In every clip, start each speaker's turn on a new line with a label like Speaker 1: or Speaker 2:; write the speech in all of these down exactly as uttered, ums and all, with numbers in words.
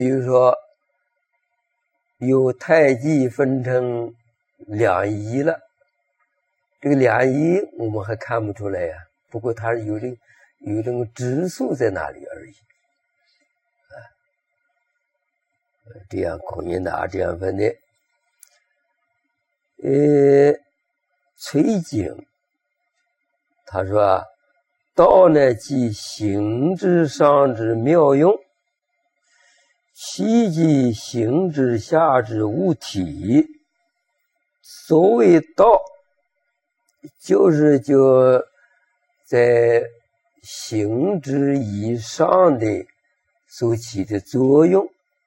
Speaker 1: 比如说有太极分成两仪了，这个两仪我们还看不出来呀、啊，不过它有这个有这个指数在那里而已。啊，这样孔颖达这样分的。呃，崔景他说啊，道呢即形之上之妙用，其即形之下之物体。所谓道，就是就在形之以上的所起的作用。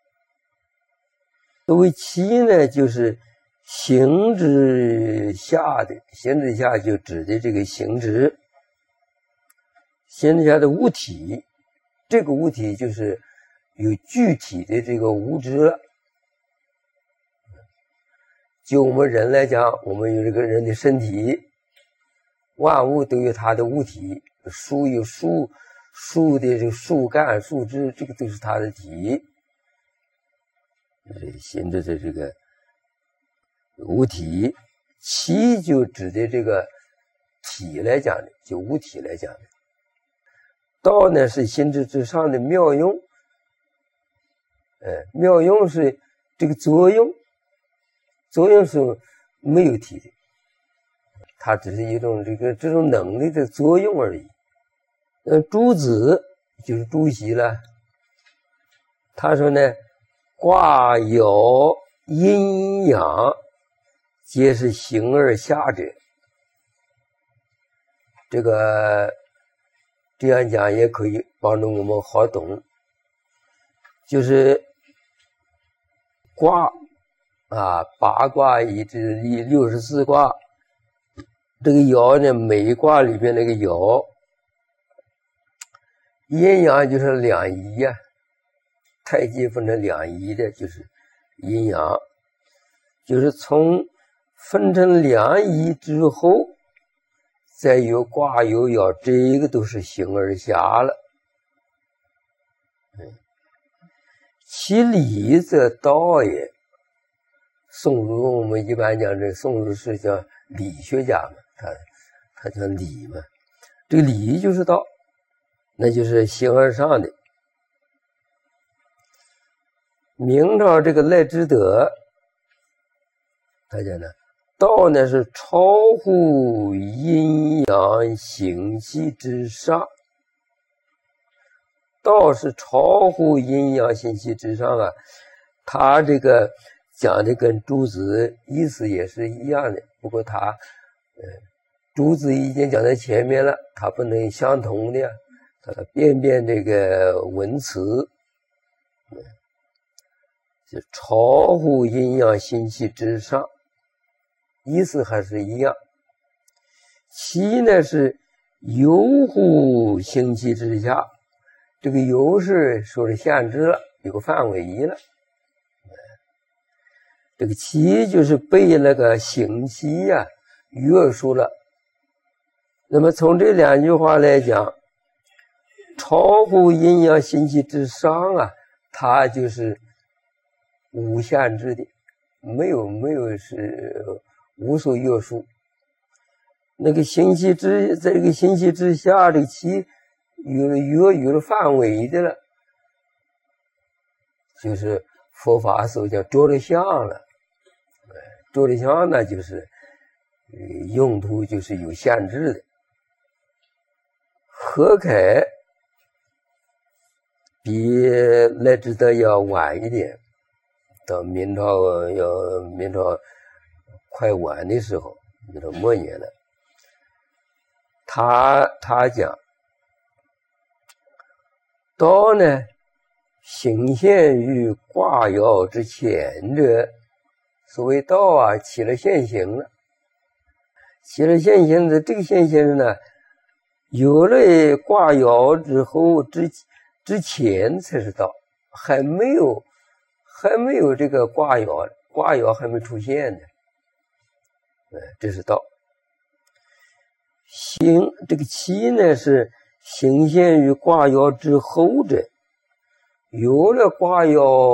Speaker 1: 所谓其呢，就是形之下的，形之下就指的这个形质，形之下的物体，这个物体就是有具体的这个物质了。就我们人来讲，我们有这个人的身体，万物都有它的物体，树有树树的这个树干、树枝，这个都是它的体。形质的这个物体，其就指的这个体来讲的，就物体来讲的。道呢是形质之上的妙用，呃，妙用是这个作用，作用是没有体的，它只是一种这个这种能力的作用而已。呃，诸子就是朱熹了，他说呢，卦爻阴阳皆是形而下者。这个这样讲也可以帮助我们好懂，就是卦啊，八卦以至六十四卦，这个爻呢，每一卦里边那个爻，阴阳就是两仪呀、啊，太极分成两仪的就是阴阳，就是从分成两仪之后，再有卦有爻，这个都是形而下了。嗯，其理则道也。宋儒我们一般讲，这宋儒是叫理学家嘛，他他叫理嘛，这个理就是道，那就是形而上的。明朝这个赖之德，他讲呢，道呢是超乎阴阳形气之上，道是超乎阴阳形气之上啊。他这个讲的跟朱子意思也是一样的，不过他呃，朱子已经讲在前面了，他不能相同的呀，他变变这个文词，嗯，就超乎阴阳形气之上，意思还是一样。其呢是游乎形气之下，这个游是说是限制了，有个范围一了。这个其就是被那个形气呀、啊、约束了。那么从这两句话来讲，超乎阴阳形气之上啊，它就是无限制的，没有没有是无所约束。那个形气之在这个形气之下，这个气有了约有了范围的了，就是佛法所讲着了相了。着了相那就是用途就是有限制的。何凯比赖之德要晚一点，到明朝要明朝快晚的时候，明朝末年了。他他讲道呢，行现于卦爻之前者。所谓道啊，起了现行了，起了现行的这个现行呢，有了卦爻之后之之前才是道，还没有还没有这个卦爻，卦爻还没出现呢，呃，这是道。行这个期呢是行现于卦爻之后者， 有了卦哟。